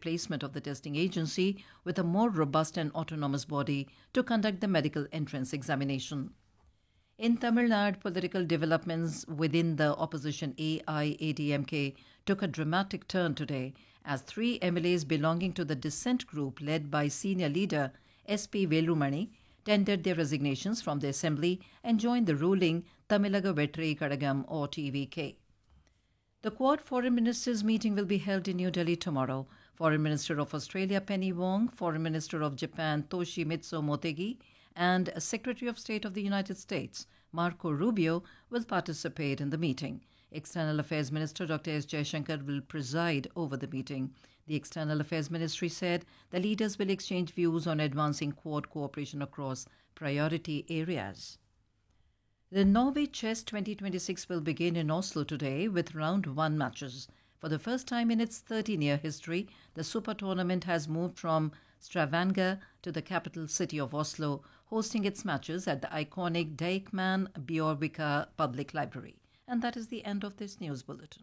replacement of the testing agency with a more robust and autonomous body to conduct the medical entrance examination. In Tamil Nadu, political developments within the opposition AIADMK took a dramatic turn today as three MLAs belonging to the dissent group led by senior leader SP Velumani tendered their resignations from the assembly and joined the ruling Tamilaga Vetri Kadagam or TVK. The Quad Foreign Ministers meeting will be held in New Delhi tomorrow. Foreign Minister of Australia Penny Wong, Foreign Minister of Japan Toshimitsu Motegi, and Secretary of State of the United States Marco Rubio will participate in the meeting. External Affairs Minister Dr. S. Jaishankar will preside over the meeting. The External Affairs Ministry said the leaders will exchange views on advancing Quad cooperation across priority areas. The Norway Chess 2026 will begin in Oslo today with round 1 matches. For the first time in its 13-year history, the Super Tournament has moved from Stavanger to the capital city of Oslo, hosting its matches at the iconic Deichman Bjørvika Public Library. And that is the end of this news bulletin.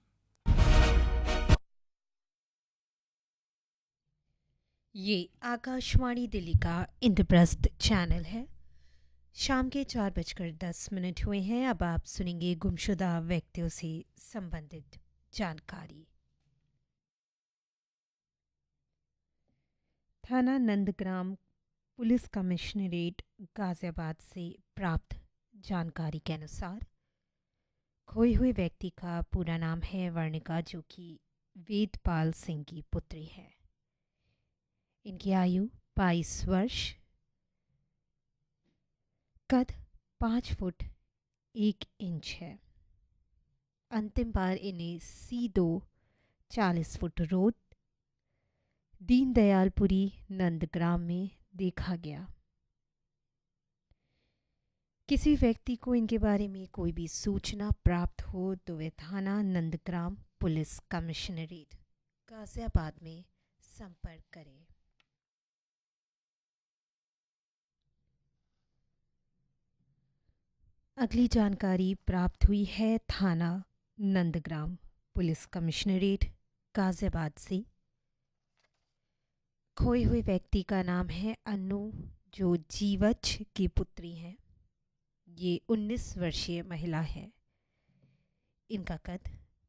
ये आकाशवाणी दिल्ली का Indraprastha channel है। शाम के 4:10 हुए हैं। अब आप सुनेंगे गुमशुदा व्यक्तियों से संबंधित जानकारी। थाना नंदग्राम पुलिस कमिश्नरेट गाजियाबाद से प्राप्त जानकारी के अनुसार खोए हुए व्यक्ति का पूरा नाम है वर्णिका, जो कि वेदपाल सिंह की पुत्री है। इनकी आयु 22 वर्ष, कद 5 फुट 1 इंच है। अंतिम बार इन्हें C2 40 foot road Deendayalpuri Nandgram में देखा गया। किसी व्यक्ति को इनके बारे में कोई भी सूचना प्राप्त हो तो वे थाना नंदग्राम पुलिस कमिश्नरेट गाजियाबाद में संपर्क करें। अगली जानकारी प्राप्त हुई है थाना नंदग्राम पुलिस कमिश्नरेट गाजियाबाद से। खोए हुए व्यक्ति का नाम है अन्नू, जो जीवच की पुत्री हैं। ये 19 वर्षीय महिला है। इनका कद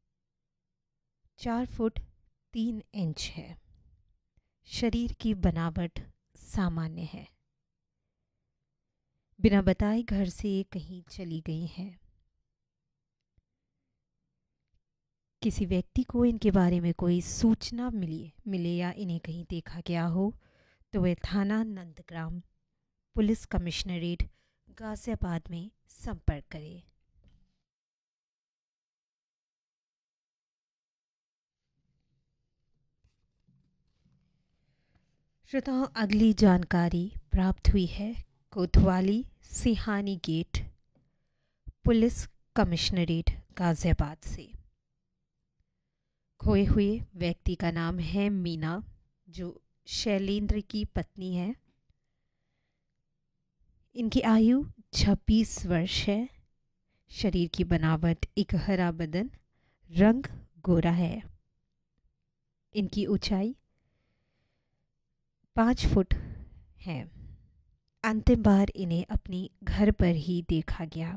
4 फुट 3 इंच है। शरीर की बनावट सामान्य है। बिना बताए घर से कहीं चली गई हैं। किसी व्यक्ति को इनके बारे में कोई सूचना मिले या इन्हें कहीं देखा गया हो तो वे थाना नंदग्राम पुलिस कमिश्नरेट गाजियाबाद में संपर्क करें। श्रोताओं, अगली जानकारी प्राप्त हुई है कोतवाली Sihani gate police commissionerate Ghaziabad से। खोए हुए व्यक्ति का नाम है मीना, जो शैलेंद्र की पत्नी है। इनकी आयु 26 वर्ष है। शरीर की बनावट एक हरा बदन, रंग गोरा है। इनकी ऊंचाई 5 फुट है। अंतिम बार इन्हें अपने घर पर ही देखा गया।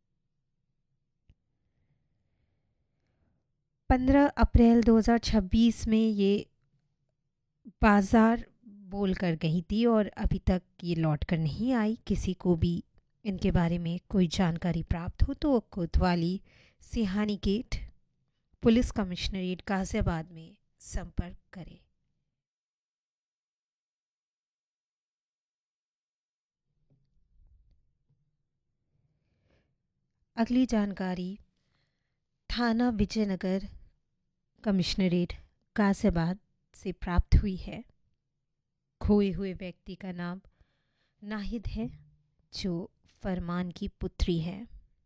15 अप्रैल 2026 में ये बाज़ार बोल कर गई थी और अभी तक ये लौट कर नहीं आई। किसी को भी इनके बारे में कोई जानकारी प्राप्त हो तो कोतवाली Sihani gate police commissionerate Ghaziabad में संपर्क करें। अगली जानकारी थाना विजयनगर कमिश्नरेट गाजियाबाद से प्राप्त हुई है। खोए हुए व्यक्ति का नाम नाहिद है, जो फरमान की पुत्री है।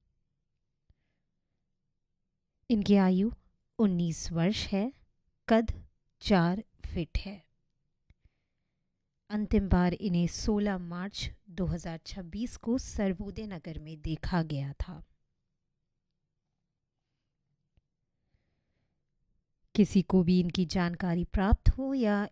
इनकी आयु 19 वर्ष है। कद 4 फीट है। अंतिम बार इन्हें 16 मार्च 2026 को सर्वोदय नगर में देखा गया था। किसी को भी इनकी जानकारी प्राप्त हो या